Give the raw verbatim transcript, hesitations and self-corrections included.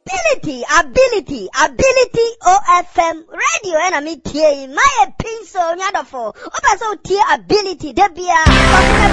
ability, ability, ability O F M radio and I'm here. My pin so nyadofo. Opa so tie ability debia.